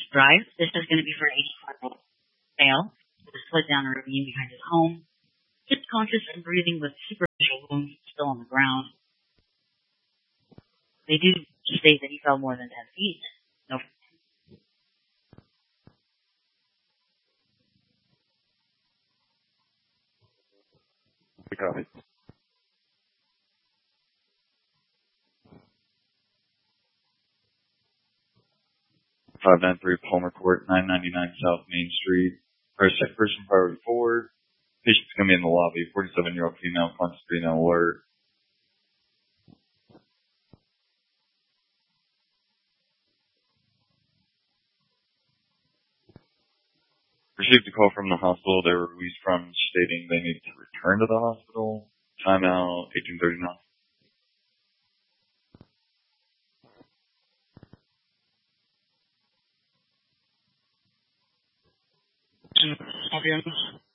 Drive. This is going to be for an 84-year-old male with a split down ravine behind his home. He's conscious and breathing with superficial wounds still on the ground. They do state that he fell more than 10 feet. No. Copy. 593 Palmer Court, 999 South Main Street. Second person, priority 4. Patient's going to be in the lobby. 47-year-old female, conscious breathing alert. Received a call from the hospital. They were released from stating they need to return to the hospital. Timeout, 1839. Copy on this.